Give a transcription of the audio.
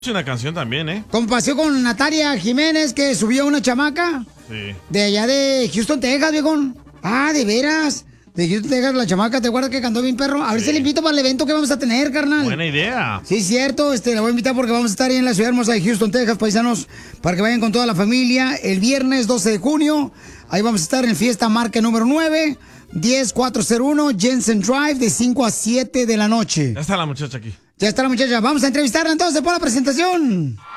Es una canción también, ¿eh? Como pasó con Natalia Jiménez, que subió una chamaca. Sí. De allá de Houston, Texas, viejón. Ah, de veras. De Houston, Texas, la chamaca, ¿te acuerdas que cantó bien, perro? A ver si le invito para el evento que vamos a tener, carnal. Buena idea. Sí, cierto, la voy a invitar porque vamos a estar ahí en la ciudad hermosa de Houston, Texas, paisanos, para que vayan con toda la familia. El viernes 12 de junio, ahí vamos a estar en Fiesta Marca número 9, 10401 Jensen Drive, de 5 a 7 de la noche. Ya está la muchacha aquí. Ya está la muchacha. Vamos a entrevistarla entonces por la presentación.